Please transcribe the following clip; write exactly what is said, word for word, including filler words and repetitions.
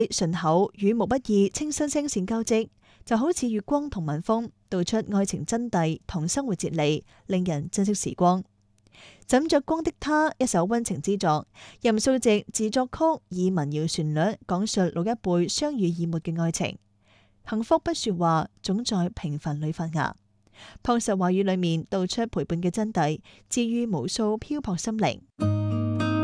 順口語無不意，清新聲線交織，就好似月光同晚風，道出愛情真諦同生活哲理，令人珍惜時光。枕着光的他，一首溫情之作，任素汐自作曲，以民謠旋律講述老一輩相濡以沫嘅愛情。幸福不說話，總在平凡裏發芽。樸實話語裏面道出陪伴嘅真諦，治癒無數漂泊心靈。